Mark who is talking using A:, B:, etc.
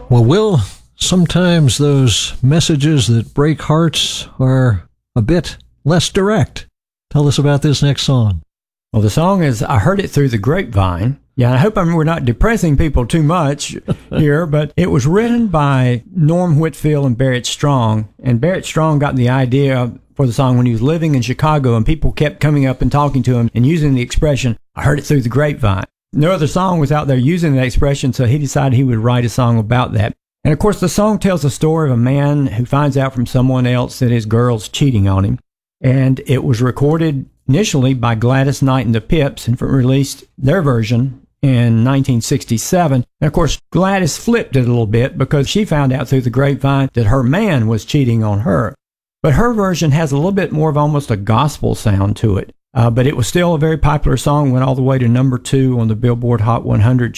A: Well, Will, sometimes those messages that break hearts are a bit less direct. Tell us about this next song.
B: Well, the song is I Heard It Through the Grapevine. Yeah, I hope we're not depressing people too much here, but it was written by Norm Whitfield and Barrett Strong. And Barrett Strong got the idea for the song when he was living in Chicago, and people kept coming up and talking to him and using the expression, I heard it through the grapevine. No other song was out there using that expression, so he decided he would write a song about that. And of course, the song tells the story of a man who finds out from someone else that his girl's cheating on him. And it was recorded initially by Gladys Knight and the Pips and released their version in 1967. And of course, Gladys flipped it a little bit because she found out through the grapevine that her man was cheating on her. But her version has a little bit more of almost a gospel sound to it. But it was still a very popular song, went all the way to number 2 on the Billboard Hot 100